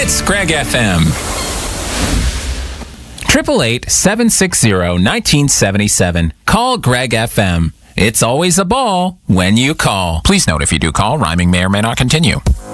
It's Greg FM. 888-760-1977. Call Greg FM. It's always a ball when you call. Please note if you do call, rhyming may or may not continue.